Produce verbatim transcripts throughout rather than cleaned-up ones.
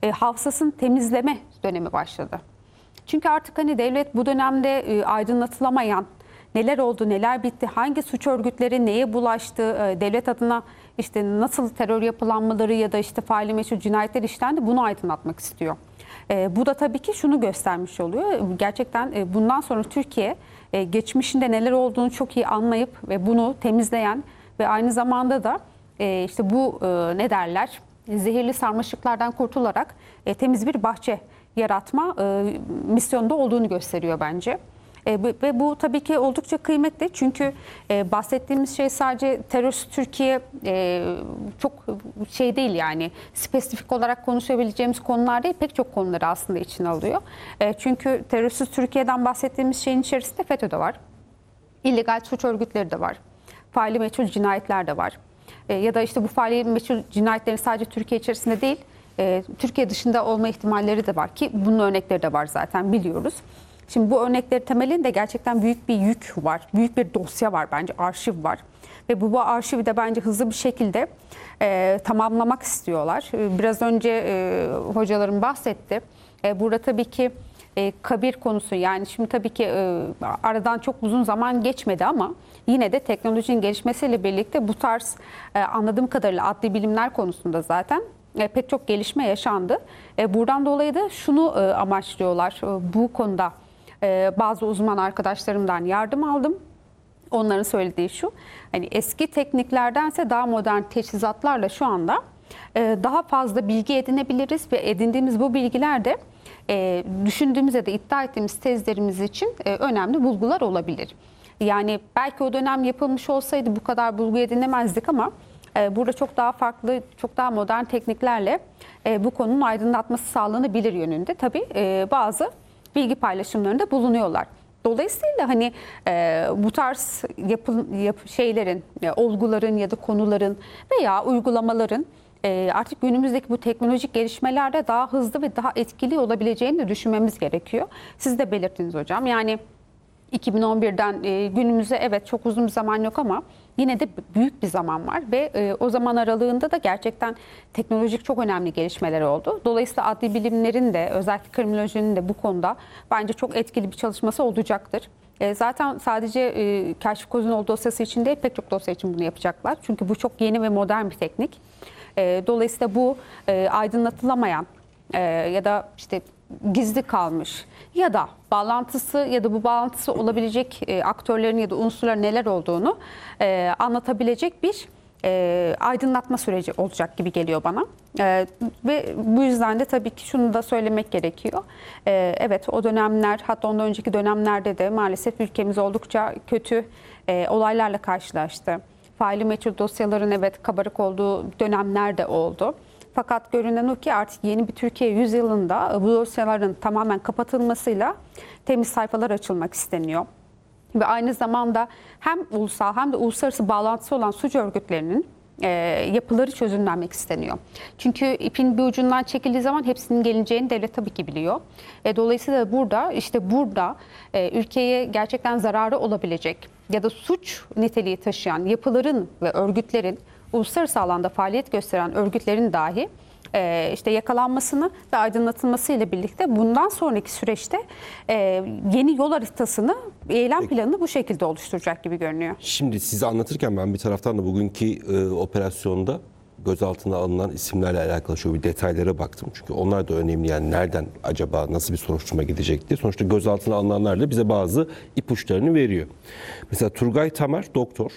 e, hafızasını temizleme dönemi başladı. Çünkü artık hani devlet bu dönemde e, aydınlatılamayan, neler oldu, neler bitti, hangi suç örgütleri neye bulaştı, e, devlet adına işte nasıl terör yapılanmaları ya da işte faili meçhul cinayetler işlendi, bunu aydınlatmak istiyor. E, bu da tabii ki şunu göstermiş oluyor. Gerçekten e, bundan sonra Türkiye e, geçmişinde neler olduğunu çok iyi anlayıp ve bunu temizleyen ve aynı zamanda da e, işte bu e, ne derler, zehirli sarmaşıklardan kurtularak e, temiz bir bahçe yaratma e, misyonda olduğunu gösteriyor bence. E, ve bu tabii ki oldukça kıymetli çünkü e, bahsettiğimiz şey sadece terörist Türkiye e, çok şey değil, yani spesifik olarak konuşabileceğimiz konular değil, pek çok konuları aslında içine alıyor. E, çünkü terörist Türkiye'den bahsettiğimiz şeyin içerisinde FETÖ de var, illegal suç örgütleri de var, faili meçhul cinayetler de var. E, ya da işte bu faili meçhul cinayetlerin sadece Türkiye içerisinde değil, e, Türkiye dışında olma ihtimalleri de var ki bunun örnekleri de var, zaten biliyoruz. Şimdi bu örnekleri temelinde gerçekten büyük bir yük var, büyük bir dosya var, bence arşiv var. Ve bu, bu arşivi de bence hızlı bir şekilde e, tamamlamak istiyorlar. Biraz önce e, hocalarım bahsetti. E, burada tabii ki e, kabir konusu, yani şimdi tabii ki e, aradan çok uzun zaman geçmedi ama yine de teknolojinin gelişmesiyle birlikte bu tarz e, anladığım kadarıyla adli bilimler konusunda zaten e, pek çok gelişme yaşandı. E, buradan dolayı da şunu e, amaçlıyorlar e, bu konuda. Ee, bazı uzman arkadaşlarımdan yardım aldım. Onların söylediği şu: hani eski tekniklerdense daha modern teçhizatlarla şu anda e, daha fazla bilgi edinebiliriz ve edindiğimiz bu bilgiler de e, düşündüğümüz ya da iddia ettiğimiz tezlerimiz için e, önemli bulgular olabilir. Yani belki o dönem yapılmış olsaydı bu kadar bulgu edinemezdik ama e, burada çok daha farklı, çok daha modern tekniklerle e, bu konunun aydınlatması sağlanabilir yönünde tabii e, bazı bilgi paylaşımlarında bulunuyorlar. Dolayısıyla hani e, bu tarz yapı, yap, şeylerin, e, olguların ya da konuların veya uygulamaların e, artık günümüzdeki bu teknolojik gelişmelerde daha hızlı ve daha etkili olabileceğini de düşünmemiz gerekiyor. Siz de belirttiniz hocam. Yani iki bin on birden e, günümüze evet çok uzun bir zaman yok ama yine de büyük bir zaman var ve e, o zaman aralığında da gerçekten teknolojik çok önemli gelişmeler oldu. Dolayısıyla adli bilimlerin de, özellikle kriminolojinin de bu konuda bence çok etkili bir çalışması olacaktır. E, zaten sadece e, Kaşif Kozinoğlu dosyası için değil, pek çok dosya için bunu yapacaklar. Çünkü bu çok yeni ve modern bir teknik. E, dolayısıyla bu e, aydınlatılamayan e, ya da işte gizli kalmış ya da bağlantısı ya da bu bağlantısı olabilecek e, aktörlerin ya da unsurların neler olduğunu e, anlatabilecek bir e, aydınlatma süreci olacak gibi geliyor bana. E, ve bu yüzden de tabii ki şunu da söylemek gerekiyor. E, evet, o dönemler, hatta ondan önceki dönemlerde de maalesef ülkemiz oldukça kötü e, olaylarla karşılaştı. Faili meçhul dosyaların evet kabarık olduğu dönemler de oldu. Fakat görünen o ki artık yeni bir Türkiye yüzyılında bu dosyaların tamamen kapatılmasıyla temiz sayfalar açılmak isteniyor. Ve aynı zamanda hem ulusal hem de uluslararası bağlantısı olan suç örgütlerinin e, yapıları çözümlenmek isteniyor. Çünkü ipin bir ucundan çekildiği zaman hepsinin geleceğini devlet tabii ki biliyor. E, dolayısıyla burada işte burada e, ülkeye gerçekten zararı olabilecek ya da suç niteliği taşıyan yapıların ve örgütlerin, uluslararası alanda faaliyet gösteren örgütlerin dahi e, işte yakalanmasını ve aydınlatılması ile birlikte bundan sonraki süreçte e, yeni yol haritasını, eylem planını bu şekilde oluşturacak gibi görünüyor. Şimdi size anlatırken ben bir taraftan da bugünkü e, operasyonda gözaltına alınan isimlerle alakalı şöyle bir detaylara baktım. Çünkü onlar da önemli, yani nereden acaba nasıl bir soruşturma gidecekti. Sonuçta gözaltına alınanlar da bize bazı ipuçlarını veriyor. Mesela Turgay Tamer doktor.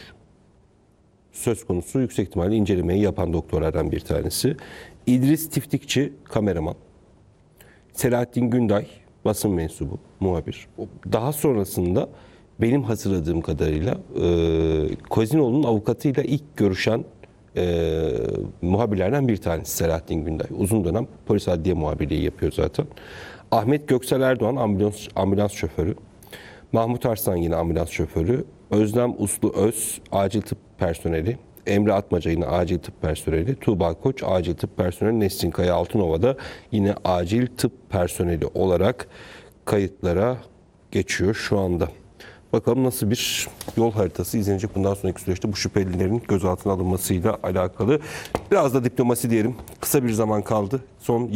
Söz konusu yüksek ihtimalle incelemeyi yapan doktorlardan bir tanesi. İdris Tiftikçi kameraman. Selahattin Günday basın mensubu, muhabir. Daha sonrasında benim hatırladığım kadarıyla e, Kozinoğlu'nun avukatıyla ilk görüşen e, muhabirlerden bir tanesi Selahattin Günday. Uzun dönem polis adliye muhabirliği yapıyor zaten. Ahmet Göksel Erdoğan ambulans, ambulans şoförü. Mahmut Arslan yine ambulans şoförü. Özlem Uslu Öz acil tıp personeli. Emre Atmaca yine acil tıp personeli. Tuğba Koç acil tıp personeli. Nesrin Kaya Altınova da yine acil tıp personeli olarak kayıtlara geçiyor şu anda. Bakalım nasıl bir yol haritası izlenecek bundan sonraki süreçte bu şüphelilerin gözaltına alınmasıyla alakalı. Biraz da diplomasi diyelim. Kısa bir zaman kaldı. Son